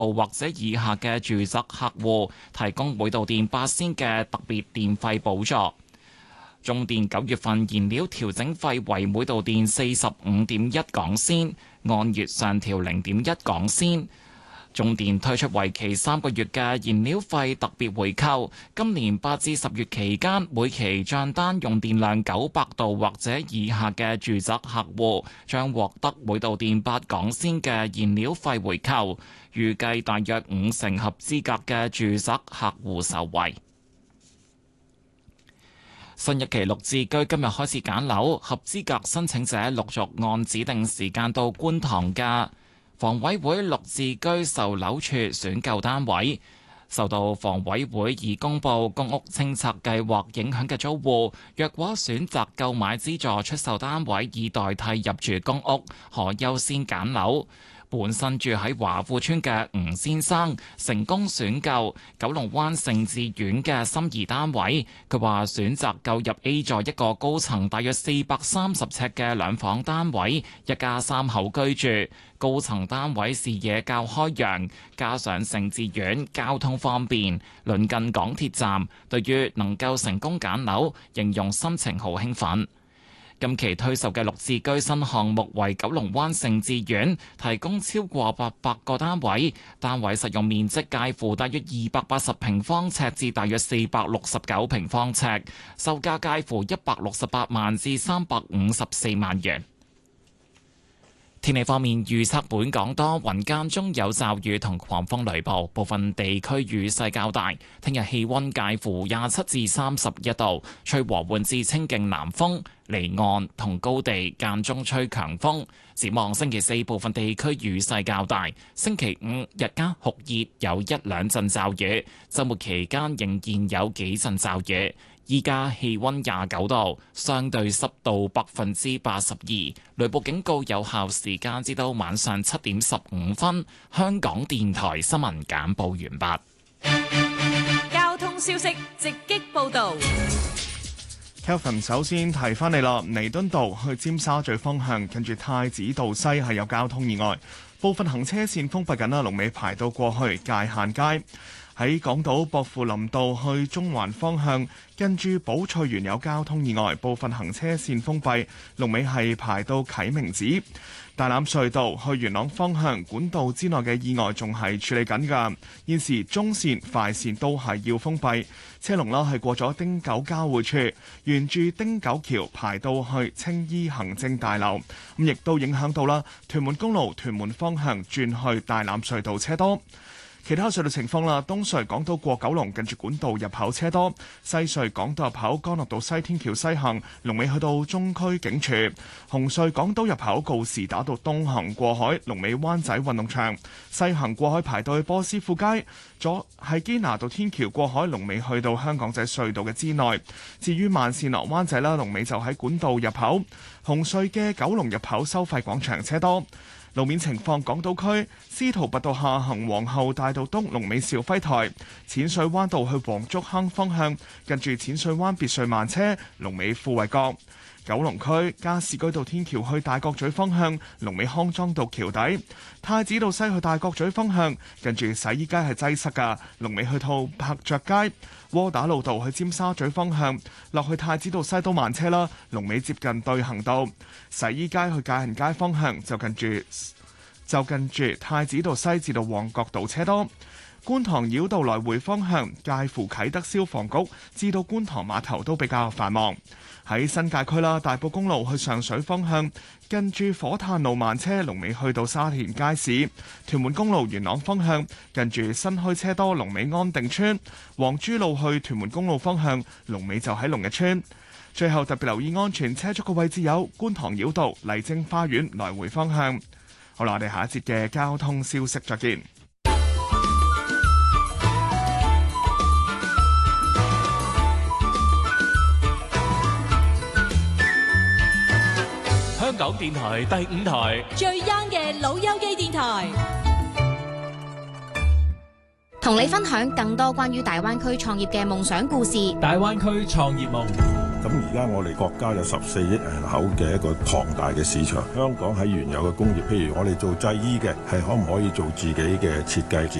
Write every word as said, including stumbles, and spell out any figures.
度或者以下嘅住宅客戶提供每度電八仙嘅特別電費補助。中電九月份燃料調整費為每度電四十五點一港仙，按月上調零點一港仙。中電推出為期三個月嘅燃料費特別回扣，今年八至十月期間，每期帳單用電量九百度或者以下嘅住宅客戶將獲得每度電八港仙嘅燃料費回扣，預計大約五成合資格嘅住宅客戶受惠。新一期綠置居今日開始揀樓，合資格申請者陸續按指定時間到觀塘嘅房委會綠置居售樓處選購單位。受到房委會已公布公屋清拆計劃影響嘅租戶，若果選擇購買資助出售單位以代替入住公屋，可優先揀樓。本身住喺華富村嘅吳先生成功選購九龍灣盛智苑嘅心儀單位。佢話選擇購入 A 座一個高層大約四百三十尺嘅兩房單位，一家三口居住。高層單位視野較開揚，加上盛智苑交通方便，鄰近港鐵站，對於能夠成功揀樓，形容心情好興奮。今期推售嘅綠置居新項目為九龍灣盛智苑，提供超過八百個單位，單位實用面積介乎大約二百八十平方尺至大約四百六十九平方尺，售價介乎一百六十八萬至三百五十四萬元。天氣方面預測，本港多雲間中有驟雨同狂風雷暴，部分地區雨勢較大。聽日氣溫介乎廿七至三十一度，吹和緩至清勁南風，離岸同高地間中吹強風。展望星期四部分地區雨勢較大，星期五日間酷熱，有一兩陣驟雨，週末期間仍然有幾陣驟雨。依家氣溫廿九度，相對濕度百分之八十二，雷暴警告有效時間至到晚上七點十五分。香港電台新聞簡報完畢。交通消息直擊報導。 Kelvin 首先提翻你啦，彌敦道去尖沙咀方向近住太子道西係有交通意外，部分行車線封閉緊啦，龍尾排到過去界限街。喺港島薄扶林道去中環方向，近住寶翠園有交通意外，部分行車線封閉，龍尾係排到啟明寺。大欖隧道去元朗方向，管道之內嘅意外仲係處理緊㗎，現時中線、快線都係要封閉，車龍啦係過咗汀九交匯處，沿住汀九橋排到去青衣行政大樓，咁亦都影響到啦屯門公路屯門方向轉去大欖隧道車多。其他隧道情況啦，東隧港島過九龍近住管道入口車多，西隧港島入口干諾道西天橋西行龍尾去到中區警署，紅隧港島入口告士打道東行過海龍尾灣仔運動場，西行過海排到去波斯富街，左係堅拿道天橋過海龍尾去到香港仔隧道嘅之內。至於慢線落灣仔啦，龍尾就喺管道入口，紅隧嘅九龍入口收費廣場車多。路面情況，港島區司徒拔道下行皇后大道東龍尾兆輝台，淺水灣道去黃竹坑方向近住淺水灣別墅慢車龍尾富衛閣。九龍區加士居道天橋去大角咀方向龍尾康莊道橋底，太子道西去大角咀方向近住洗衣街係擠塞㗎，龍尾去到柏爵街。窩打老道去尖沙咀方向落去太子道西都慢車啦，龍尾接近對行道。洗衣街去界限街方向就近住就近住太子道西至到旺角道車多。觀塘繞道來回方向介乎啟德消防局至到觀塘碼頭都比較繁忙。喺新界區啦，大埔公路去上水方向近住火炭路慢車，龍尾去到沙田街市。屯門公路元朗方向近住新墟車多，龍尾安定村。黃珠路去屯門公路方向龍尾就喺龍日村。最後特別留意安全車速嘅位置有觀塘繞道麗晶花園來回方向。好啦，我哋下一節嘅交通消息再見。 香港電台第五台最 young 嘅老友記電台， 同你分享更多關於大灣區創業嘅夢想故事。 大灣區創業夢。 咁而家我哋國家有十四億人口嘅一個龐大嘅市場，香港喺原有嘅工業，譬如我哋做製衣嘅，係可唔可以做自己嘅設計？